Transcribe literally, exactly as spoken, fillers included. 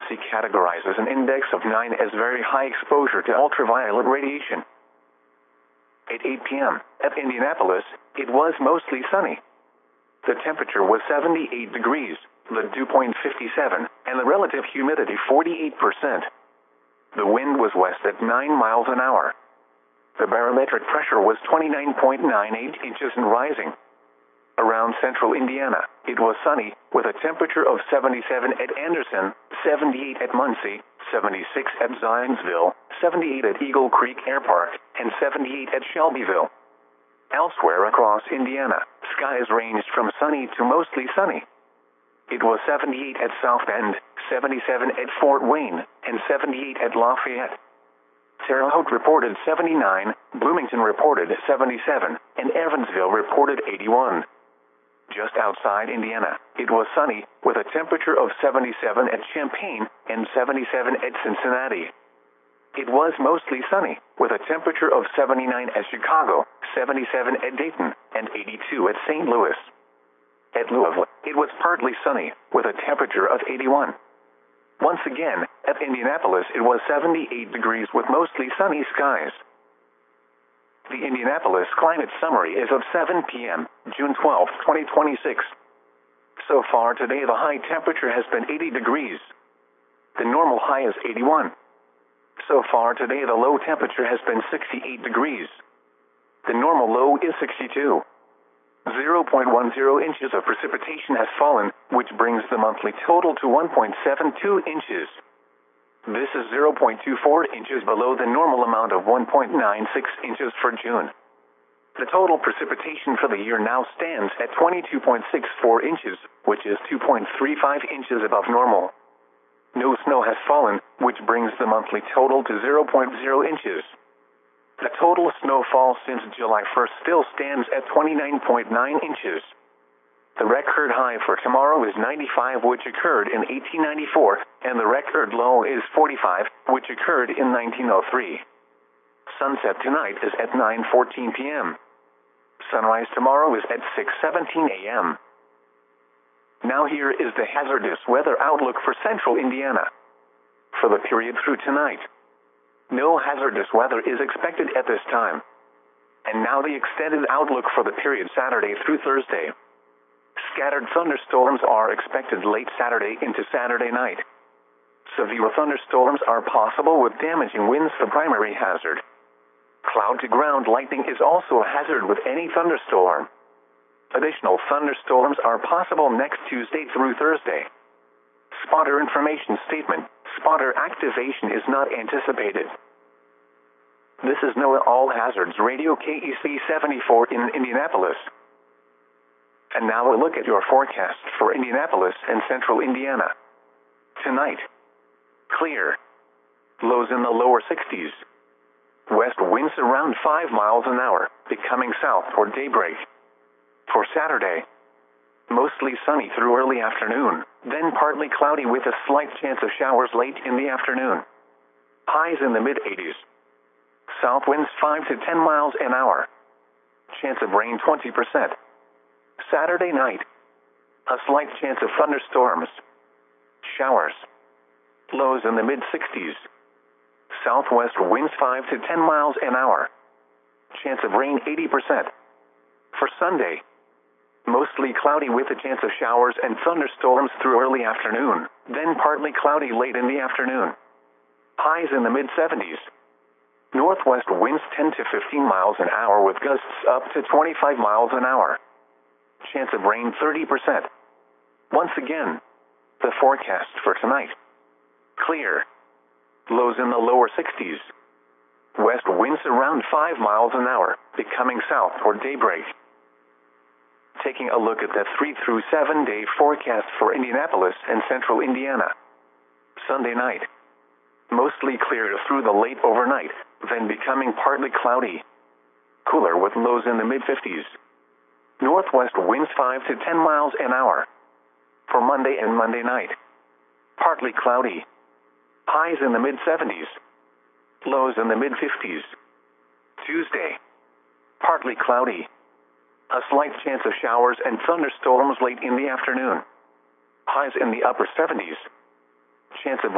Agency categorizes an index of nine as very high exposure to ultraviolet radiation. At eight p m at Indianapolis, it was mostly sunny. The temperature was seventy-eight degrees, the dew point fifty-seven, and the relative humidity forty-eight percent. The wind was west at nine miles an hour. The barometric pressure was twenty-nine point nine eight inches and rising. Around central Indiana, it was sunny, with a temperature of seventy-seven at Anderson, seventy-eight at Muncie, seventy-six at Zionsville, seventy-eight at Eagle Creek Air Park, and seventy-eight at Shelbyville. Elsewhere across Indiana, skies ranged from sunny to mostly sunny. It was seventy-eight at South Bend, seventy-seven at Fort Wayne, and seventy-eight at Lafayette. Terre Haute reported seventy-nine, Bloomington reported seventy-seven, and Evansville reported eighty-one. Just outside Indiana, it was sunny, with a temperature of seventy-seven at Champaign and seventy-seven at Cincinnati. It was mostly sunny, with a temperature of seventy-nine at Chicago, seventy-seven at Dayton, and eighty-two at Saint Louis. At Louisville, it was partly sunny, with a temperature of eighty-one. Once again, at Indianapolis it was seventy-eight degrees with mostly sunny skies. The Indianapolis Climate Summary is of seven p m, June twelfth, twenty twenty-six. So far today the high temperature has been eighty degrees. The normal high is eighty-one. So far today the low temperature has been sixty-eight degrees. The normal low is sixty-two. zero point one zero inches of precipitation has fallen, which brings the monthly total to one point seven two inches. This is zero point two four inches below the normal amount of one point nine six inches for June. The total precipitation for the year now stands at twenty-two point six four inches, which is two point three five inches above normal. No snow has fallen, which brings the monthly total to zero point zero inches. The total snowfall since July first still stands at twenty-nine point nine inches. The record high for tomorrow is ninety-five, which occurred in eighteen ninety-four, and the record low is forty-five, which occurred in nineteen oh three. Sunset tonight is at nine fourteen p m Sunrise tomorrow is at six seventeen a m Now here is the hazardous weather outlook for central Indiana. For the period through tonight, no hazardous weather is expected at this time. And now the extended outlook for the period Saturday through Thursday. Scattered thunderstorms are expected late Saturday into Saturday night. Severe thunderstorms are possible with damaging winds the primary hazard. Cloud-to-ground lightning is also a hazard with any thunderstorm. Additional thunderstorms are possible next Tuesday through Thursday. Spotter information statement. Spotter activation is not anticipated. This is NOAA All Hazards Radio K E C seventy-four in Indianapolis. And now a look at your forecast for Indianapolis and central Indiana. Tonight, clear. Lows in the lower sixties. West winds around five miles an hour, becoming south toward daybreak. For Saturday, mostly sunny through early afternoon, then partly cloudy with a slight chance of showers late in the afternoon. Highs in the mid-eighties. South winds five to ten miles an hour. Chance of rain twenty percent. Saturday night, a slight chance of thunderstorms. Showers. Lows in the mid-sixties. Southwest winds five to ten miles an hour. Chance of rain eighty percent. For Sunday, mostly cloudy with a chance of showers and thunderstorms through early afternoon, then partly cloudy late in the afternoon. Highs in the mid-seventies. Northwest winds ten to fifteen miles an hour with gusts up to twenty-five miles an hour. Chance of rain thirty percent. Once again, the forecast for tonight. Clear. Lows in the lower sixties. West winds around five miles an hour, becoming south toward daybreak. Taking a look at the three through seven day forecast for Indianapolis and central Indiana. Sunday night, mostly clear through the late overnight, then becoming partly cloudy. Cooler with lows in the mid-fifties. Northwest winds five to ten miles an hour. For Monday and Monday night, partly cloudy. Highs in the mid-seventies. Lows in the mid-fifties. Tuesday, partly cloudy. A slight chance of showers and thunderstorms late in the afternoon. Highs in the upper seventies. Chance of